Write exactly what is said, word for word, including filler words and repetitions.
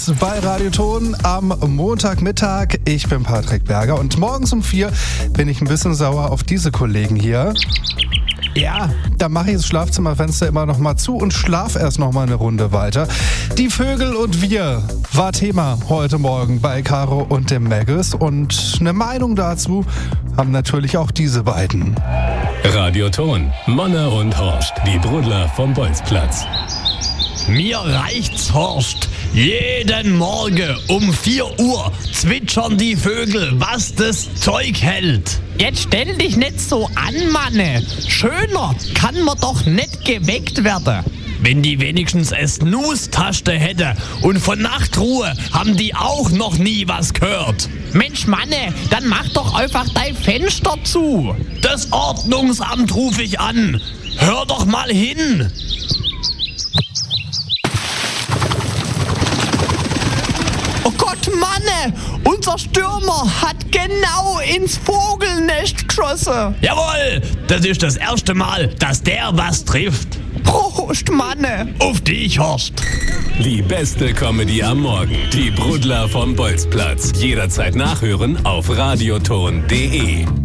Bolzplatz bei Radioton am Montagmittag. Ich bin Patrick Berger und morgens um vier bin ich ein bisschen sauer auf diese Kollegen hier. Ja, da mache ich das Schlafzimmerfenster immer noch mal zu und schlaf erst noch mal eine Runde weiter. Die Vögel und wir war Thema heute Morgen bei Caro und dem Maggis. Und eine Meinung dazu haben natürlich auch diese beiden. Radioton, Monner und Horst, die Brudler vom Bolzplatz. Mir reicht's, Horst. Jeden Morgen um vier Uhr zwitschern die Vögel, was das Zeug hält. Jetzt stell dich nicht so an, Manne. Schöner kann man doch nicht geweckt werden. Wenn die wenigstens eine Snooze-Taste hätte und von Nachtruhe haben die auch noch nie was gehört. Mensch, Manne, dann mach doch einfach dein Fenster zu. Das Ordnungsamt rufe ich an. Hör doch mal hin. Oh Gott, Manne, unser Stürmer hat genau ins Vogelnest geschossen. Jawohl, das ist das erste Mal, dass der was trifft. Prost, Manne. Auf dich, Horst. Die beste Comedy am Morgen. Die Brudler vom Bolzplatz. Jederzeit nachhören auf radioton punkt de.